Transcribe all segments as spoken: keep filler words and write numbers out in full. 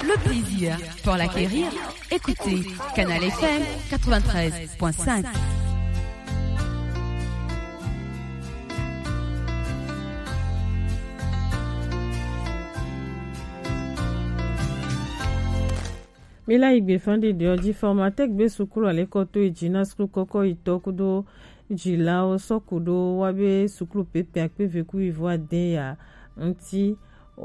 le plaisir pour l'acquérir. Écoutez Canal F M quatre-vingt-treize point cinq. Mila igbe fandi de oji formatek be sukulu alekoto ijina skulu koko itokudo jilao sokudo wabe sukulu pepe akpe veku ivo adeya nti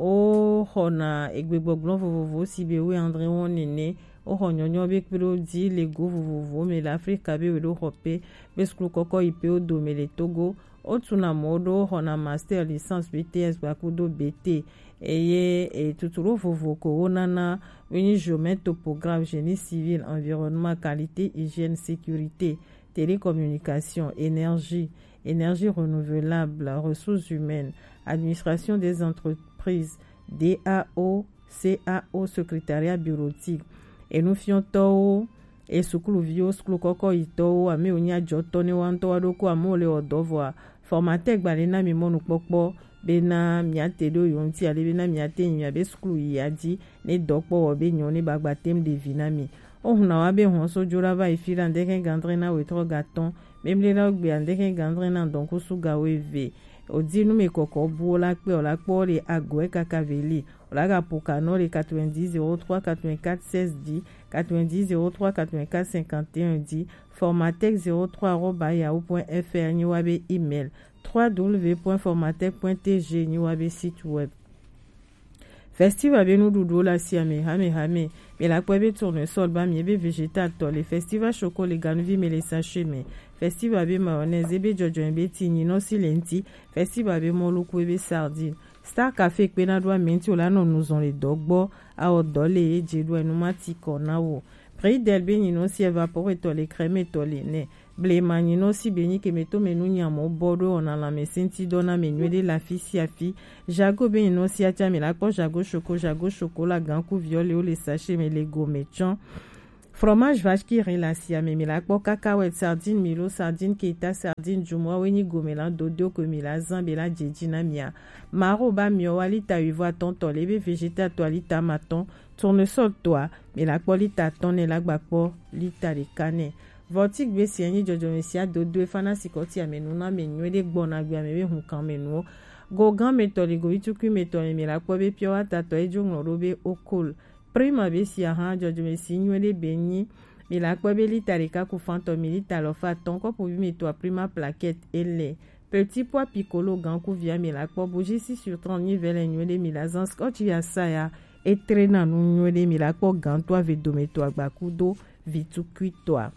o hona egbegbogblon vovovo sibe we André wonene o honyonyo be kpero di lego vovovo me l'Afrique be wedo hope be skulu koko ipe o do me le Togo o tuna modo hona master licence B T S bakudo B T eye e tuturo vovo ko onana veni géomètre topographe génie civil environnement qualité hygiène sécurité télécommunication énergie énergie renouvelable ressources humaines administration des entreprises D A O C A O secrétariat bureautique et nous fions to e sukulu vio sukulu koko ito ame onya joto ni wanto wadoko amole odovwa formatek balena mi monu pokpo bena miate do yonti ale bena miate nya be sukulu yadi ne dokpo obe nyone bagbatem de vinami o huna wabe honso jora va ifira ndeke gandrena wetro gaton memlela ogbe ndeke gandrena donc suga weve odinu me koko buola pe ola pole agwe kakaveli ola ga pokano le quatre-vingt-dix zéro trois quatre-vingt-quatre seize dix quatre-vingt-dix zéro trois quatre-vingt-quatre cinquante et un dix formatek zéro trois arobase yahoo point f r ni wabe email w w w point formatek point t g ni wabe site web festival be nous dodo la siame hame hame mais la kwebe tourne sol ba miebe végétal to le festival choco le ganuvi me le sachet me festival be mayonnaise be jojo be tini no silenti festival be moluku be sardine Star Café kpena doa menti ola no nous on les dogbo a odole e jedo enu mati konawo prix delbe ni no si evapore to le crème to le ne ble mani no si beni ke meto menu nyamo bodo on la mesenti dona menu de la fi si afi jago be ni no si atia me la ko jago choco jago chocolat ganku violet o le sachet me le gomechon fromage vache qui relacia me la ko cacahuète sardine milo sardine keta sardine jumwa weni gomela dodo ko mila zambela jejina mia maro ba mio walita uvo tonto lebe végétal toalita maton tournesol toi me la ko lita tonne la gbakpo lita de cane Vortic be sieni jojo mesia dodo fana sikoti amenuna menyo de gbona gbe amebe hun kan menu go gan metoli go ituku metoli me la ko be pio atato ejun robe okol prima be si aha jojo mesi nywele benyi me la ko be lita de ka ku fanto milita lo fa ton ko pour mi to prima plaquette ele petit pois piccolo gan ku via me la ko bouger si sur trente nivelle nywele mi la zans ko ti asaya etrena nu nywele mi la ko gan to ave do meto agbakudo vitukui toi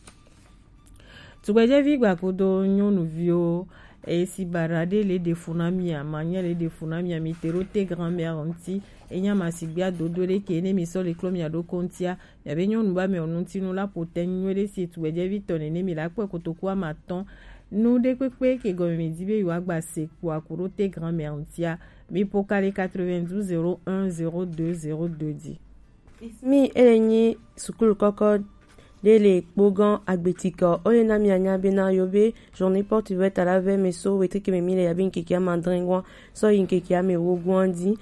Tugweje vigba kudo nyonu vio e si barade le defunami a manya le defunami a miterote grand-mère onti e nya masibia dodo le kene mi so le klomia do kontia ya be nyonu ba me onunti nu la poten nywele si tugweje vitone ne mi la kwe kotokwa maton nu de kwekwe ke go me dibe yo agba se kwa kurote grand-mère ontia mi pokale quatre-vingt-douze zéro un zéro deux zéro deux dix mi elenyi sukul koko Dele Bogan Agbetika Oyena Mianya Bena Yobe journée porte ouverte à la veille meso wetri ke memile yabin kekia mandringwa so yin kekia me wogwandi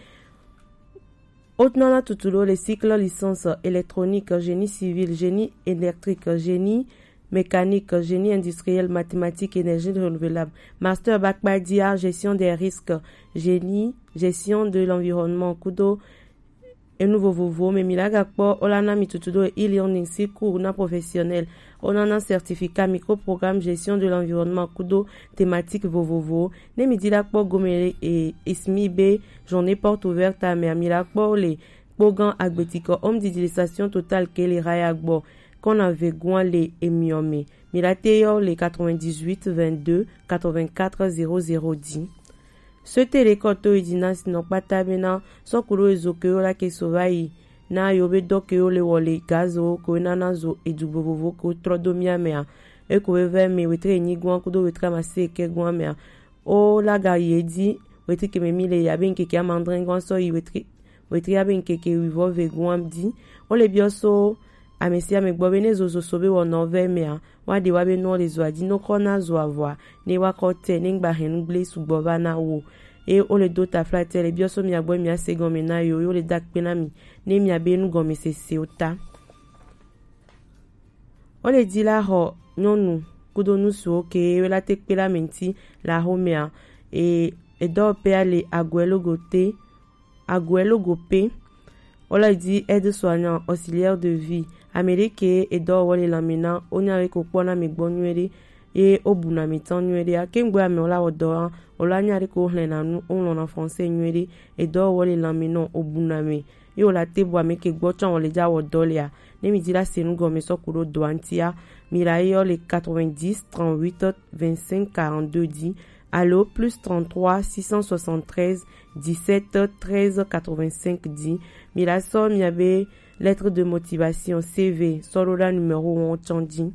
Otnana tutulo les cycles licence électronique génie civil génie électrique génie mécanique génie industriel mathématiques énergie renouvelable master Bakbadia gestion des risques génie gestion de l'environnement kudo et nouveau vovo mais milaga po olana mitutudo e-learning si cours na professionnel onana certificat microprogramme gestion de l'environnement kudo thématique vovovo ne midila po gomele et ismi b journée porte ouverte à mer milakpo les bogan agbetika homme d'utilisation totale que les rayagbo qu'on avait goin les emiome milateyo les quatre-vingt-dix-huit vingt-deux quatre-vingt-quatre zéro zéro dix Ce télécoto idina sino patabena sokuro ezokeo la kesovai na yobe dokeo le wole gazo ko nana zo edubovovo ko trodomia mea e ko veve me wetre ni gwan kudo wetra mase ke gwan mea o la ga yedi wetri ke me mile ya ben ke ke amandren gwan so i wetri wetri ya ben ke ke wivo ve gwan di o le bioso amesia me gbobene zozo sobe wo nove mea wa de wa be no le zo adi no kona zo avwa ne wa kote ne ngba hen gle sugbova na wo e o le do ta flate le bioso mi agbo mi ase gome na yo yo le dak pena mi ne mi abe nu gome se se ota o le di la ho nyonu kudo nu su oke la te pela menti la homea e e do pe ale aguelo gote aguelo gope o la di aide soignant auxiliaire de vie Amérique et do wole lamina onya ko pona mi gbonwere e obuna mi tan nwere a kengbe ame ola odo ola nyare ko hlena nu on en français nwere e do wole lamina obuna mi e ola te bo ame ke gbo chan wole ja wodolia ne mi dira senu go me sokuro do antia mirayo le quatre-vingt-dix trente-huit vingt-cinq quarante-deux dit allo plus trente-trois six cent soixante-treize dix-sept treize quatre-vingt-cinq dit miraso mi abe lettre de motivation C V sorola numéro un chandi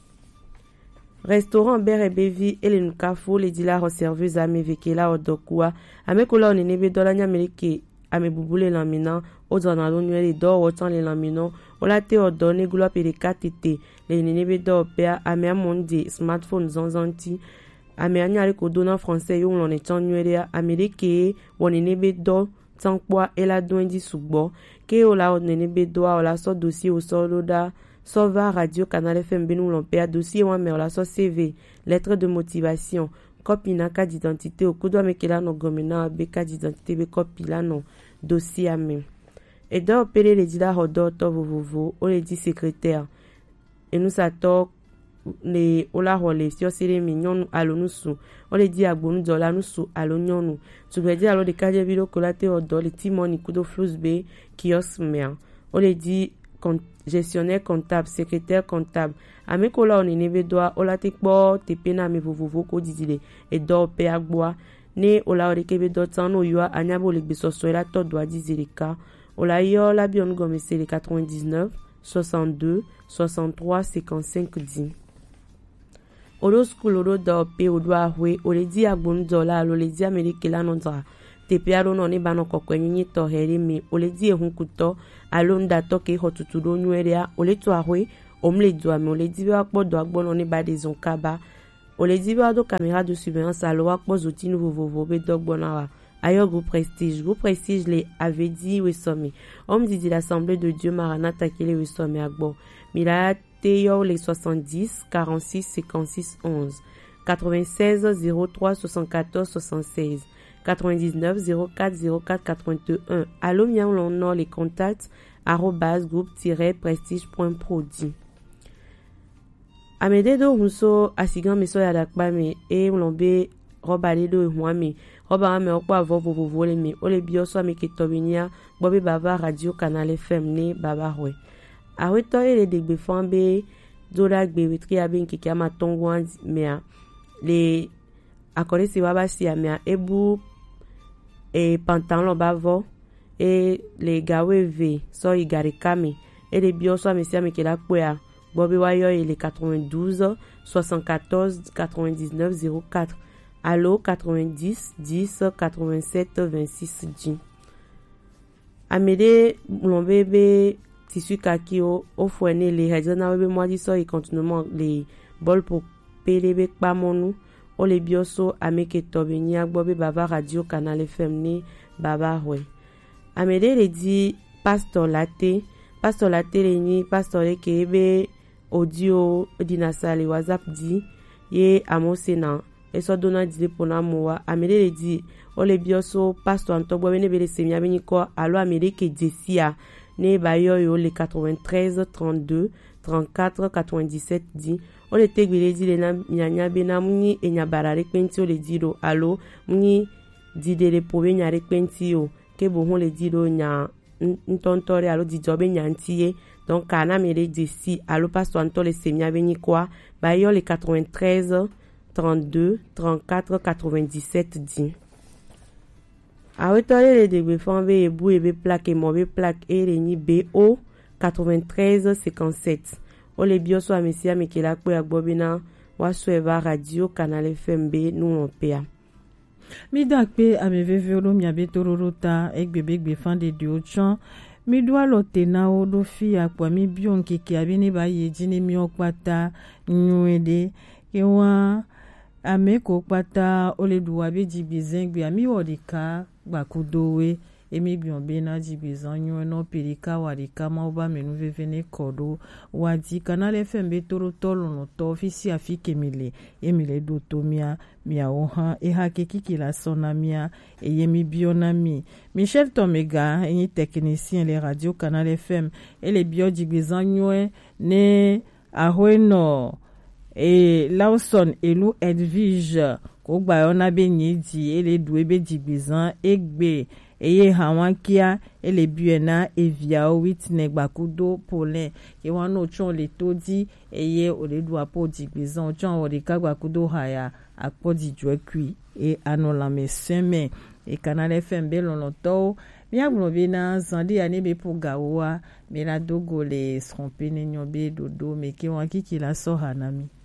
restaurant Bere Bevi et le Nukafo les dilaro serveuse ame vekela odokua ame kola onenebe dola nyameleke ame bubule lamina odona lonwele do wotan le lamino ola te odone gula pere katete le nenebe do pea ame amonde smartphone zanzanti ame anyare ko dona français yo lon etanwele amerike wonenebe do tankwa ela doindi sugbo ke ola onenebe do ola so dossier au soloda Sova Radio Canal F M Benou Lompea dossier wa me ola so C V lettre de motivation copie na carte d'identité au kudo mekela no gomena be carte d'identité be copie la no dossier ame et do opere le dila hodo to vovovo o le di secrétaire et nous ato le ola hole si o sere mignon alonusu o le di agbonu dola nusu alonyonu tu be di alo de kaje bilo kolate odo le timoni kudo flus be kios mea o le di gestionnaire comptable secrétaire comptable ame kola onenebe doa ola te kpo te pena me vovovo ko didile e do pe agboa ne ola orekebe do tano yoa anyabo le besoso ela to doa dizileka ola yo la bion gomese le quatre-vingt-dix-neuf soixante-deux soixante-trois cinquante-cinq dix olo school olo do pe odwa hwe ole di agbonu dola lo le di amerike la nondra te pe alo no ne bano kokwenyi to here mi ole di ehun kuto alo nda to ke hotutu do nweria ole to ahwe omle do ami ole di wa po do agbono ne ba de zonkaba ole di wa do caméra de surveillance alo wa po zoti nouveau vovo be do gbona wa ayo groupe prestige groupe prestige le avait dit we somi homme dit l'assemblée de Dieu Maranatha kele we somi agbo mila te yo le soixante-dix quarante-six cinquante-six onze quatre-vingt-seize zéro trois soixante-quatorze soixante-seize quatre-vingt-dix-neuf zéro quatre zéro quatre quatre-vingt-un allo mian l'on les contacts arobase groupe-prestige.prodi amede do hunso asigan meso ya dakba me e ulombe roba le do huame roba me okwa vo vo vo le me ole bioso ame ke tobinia bobe baba radio Canal F M ne baba hwe awe to ele de gbe fambe dola gbe wetri abe nke kama tongwan me le akore si waba si amia ebu e pantalon bavo e le gawe v so igarikami e le bioso amesi ame ke la kwea bobe wayo e le quatre-vingt-douze soixante-quatorze quatre-vingt-dix-neuf zéro quatre allo quatre-vingt-dix dix quatre-vingt-sept vingt-six dix amede lombebe tissu kaki o o fwene le hajana webe mwadi so i continuement le bol pour pelebe kpamonu o le bioso ameke tobeni agbobe baba radio Canal F M ni baba hwe amede le di pastor late pastor late le ni pastor le kebe audio dinasale whatsapp di ye amosena eso dona di pona moa amede le di o le bioso pastor antogbo bene bele semia beni ko alo amede ke desia ne bayo yo le quatre-vingt-treize trente-deux trente-quatre quatre-vingt-dix-sept di o le tegbele di le na nyanya bena muni enyabarare kwenti o le diro alo muni di de le pobe nyare kwenti o ke bo hon le diro nya ntontore alo di jobe nyantiye donc kana mere di si alo pastor anto le semia beni kwa bayo le quatre-vingt-treize trente-deux trente-quatre quatre-vingt-dix-sept di awetole le degbe fambe ebu ebe plaque e mobe plaque e reni B O quatre-vingt-treize cinquante-sept o le bioso amesia mekela kwe agbobina wasweva radio Canal F M B nou opea mi dakpe ameveve olo miabe tororota egbebegbe fande di ochan mi doa lo tena o do fi akwa mi bion keke abine ba yejine mi okpata nyuede ke wa ameko pata oleduwa be jibizin gbe ami wodika gbakudowe emi biombe na jibizan nyo no perika warika ma oba menu vevene kodo wadi Canal F M be toro tolo no to ofisi afike mile emile do tomia mia oha e hake kiki la sonamia e yemi bionami Michel Tomega eni technicien les radio Canal F M et les bio jibizan nyo ne ahoeno e Lawson elu Edwige ko gba ona be nyidi ele duwe be jibizan egbe eye hawan kia ele buena evia witne gbakudo polin ke wan no chon le todi eye ole dua po jibizan chon ori ka gbakudo haya akpodi jwekui e anola meseme e Canal F M be lonoto Mia globina zandi ane be pour gawa me la dogo le srompene nyobe dodo me ke wan ki la so hanami